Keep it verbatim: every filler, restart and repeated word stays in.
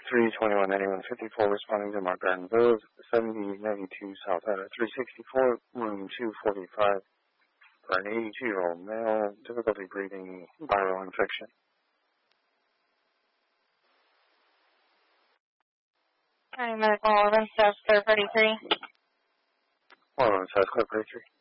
three twenty-one ninety-one fifty-four responding to Mark Garden Village, seventy ninety-two South Hatter, three sixty-four, room two forty-five, for an eighty-two-year-old male, difficulty breathing, viral infection. Hi, medical eleven, South Square thirty-three. eleven, South Square thirty-three.